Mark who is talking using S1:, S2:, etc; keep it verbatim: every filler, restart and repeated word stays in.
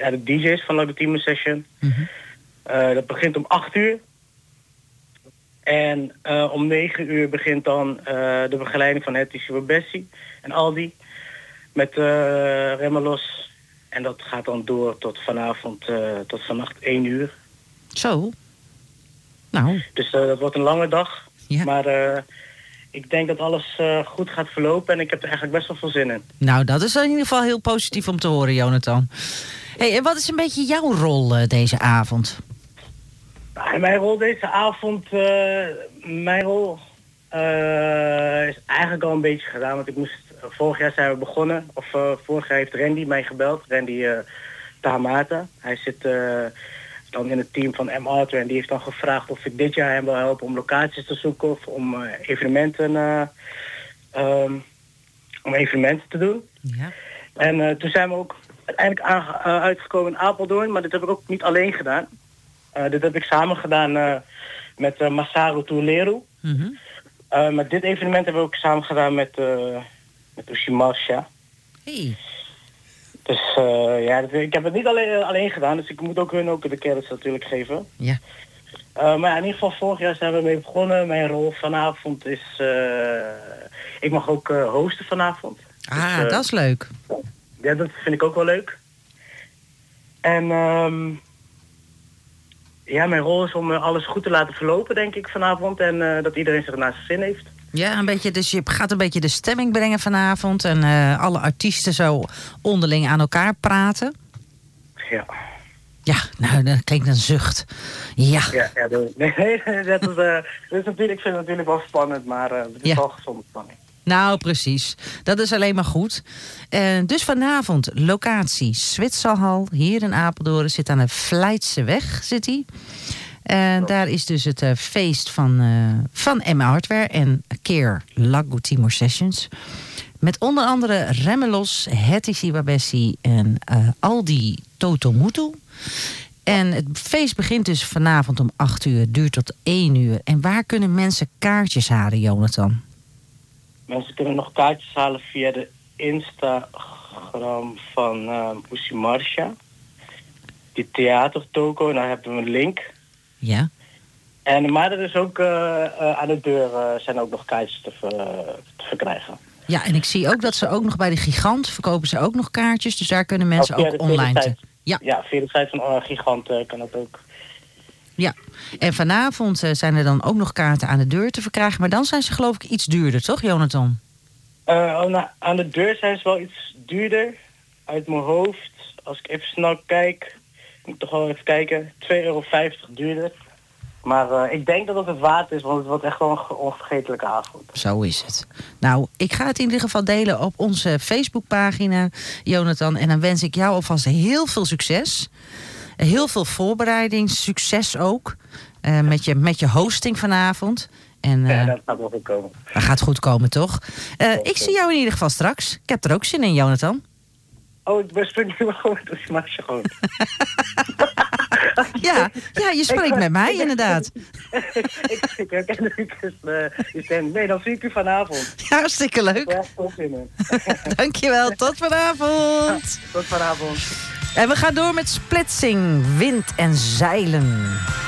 S1: ja, de D J's van La Ultima Session.
S2: Mm-hmm.
S1: Uh, dat begint om acht uur. En uh, om negen uur begint dan uh, de begeleiding van Hetty Bessie en Aldi. Met uh, Remelos. En dat gaat dan door tot vanavond, uh, tot vannacht één uur.
S2: Zo. Nou.
S1: Dus uh, dat wordt een lange dag.
S2: Ja.
S1: Maar uh, ik denk dat alles uh, goed gaat verlopen. En ik heb er eigenlijk best wel veel zin in.
S2: Nou, dat is in ieder geval heel positief om te horen, Jonathan. Hey, en wat is een beetje jouw rol uh, deze avond?
S1: Nou, mijn rol deze avond... Uh, mijn rol uh, is eigenlijk al een beetje gedaan. Want ik moest... Vorig jaar zijn we begonnen. Of uh, vorig jaar heeft Randy mij gebeld. Randy uh, Tamata. Hij zit uh, dan in het team van M. Arthur. En die heeft dan gevraagd of ik dit jaar hem wil helpen om locaties te zoeken. Of om uh, evenementen... Uh, um, om evenementen te doen.
S2: Ja.
S1: En uh, toen zijn we ook uiteindelijk aange- uh, uitgekomen in Apeldoorn. Maar dit heb ik ook niet alleen gedaan. Uh, dit heb ik samen gedaan uh, met uh, Masaru Tuleru.
S2: Mm-hmm.
S1: Uh, met dit evenement hebben we ook samen gedaan met... Uh, Met Ushimarsha.
S2: Hey.
S1: Dus uh, ja, ik heb het niet alleen, alleen gedaan. Dus ik moet ook hun ook de credits natuurlijk geven.
S2: Ja.
S1: Uh, maar ja, in ieder geval vorig jaar zijn we mee begonnen. Mijn rol vanavond is... Uh, ik mag ook uh, hosten vanavond.
S2: Ah,
S1: dus, uh,
S2: dat is leuk.
S1: Ja, dat vind ik ook wel leuk. En... Um, ja, mijn rol is om uh, alles goed te laten verlopen, denk ik, vanavond. En uh, dat iedereen zich naar zijn zin heeft.
S2: Ja, een beetje, dus je gaat een beetje de stemming brengen vanavond. En uh, alle artiesten zo onderling aan elkaar praten.
S1: Ja.
S2: Ja, nou, dat klinkt een zucht. Ja.
S1: Ja, ja dat, nee, dat is, uh, dat is natuurlijk, ik vind het natuurlijk wel spannend, maar uh, het is
S2: ja.
S1: wel gezonde spanning.
S2: Nou, precies. Dat is alleen maar goed. Uh, dus vanavond, locatie Zwitserhal, hier in Apeldoorn. Zit aan de Vlijtseweg, zit hij. En uh, daar is dus het uh, feest van, uh, van M. Hardware en Keer La Ultima Sessions. Met onder andere Remelos, Hetty Sibabessi en uh, Aldi Totomutu. En het feest begint dus vanavond om acht uur, duurt tot één uur. En waar kunnen mensen kaartjes halen, Jonathan?
S1: Mensen kunnen nog kaartjes halen via de Instagram van uh, Ushimarsha. Die theatertoko, daar hebben we een link.
S2: Ja.
S1: En, maar er is ook uh, uh, aan de deur uh, zijn ook nog kaartjes te, ver, te verkrijgen.
S2: Ja, en ik zie ook dat ze ook nog bij de Gigant verkopen ze ook nog kaartjes. Dus daar kunnen mensen
S1: oh,
S2: ook online... Te...
S1: Ja. ja, via de site van uh, Gigant uh, kan dat ook.
S2: Ja, en vanavond uh, zijn er dan ook nog kaarten aan de deur te verkrijgen. Maar dan zijn ze geloof ik iets duurder, toch, Jonathan?
S1: Uh, oh, nou, aan de deur zijn ze wel iets duurder. Uit mijn hoofd, als ik even snel kijk... moet ik toch wel even kijken. twee euro vijftig duurder. Maar uh, ik denk dat het het waard is, want het wordt echt wel een onvergetelijke avond.
S2: Zo is het. Nou, ik ga het in ieder geval delen op onze Facebookpagina, Jonathan. En dan wens ik jou alvast heel veel succes. Heel veel voorbereiding, succes ook. Uh, met, je, met je hosting vanavond. En, uh,
S1: ja, dat gaat wel goed komen.
S2: Dat gaat goed komen, toch? Uh, ik zie jou in ieder geval straks. Ik heb er ook zin in, Jonathan.
S1: Oh, ik ben nu wel gewoon door je maatje gewoon.
S2: ja, ja, je spreekt met mij inderdaad.
S1: ik ik herken de stem. Nee, dan zie ik u vanavond.
S2: Ja, hartstikke leuk.
S1: Ja, tot zinnen.
S2: Dankjewel, tot vanavond.
S1: Ja, tot vanavond.
S2: En we gaan door met Splitsing, Wind en Zeilen.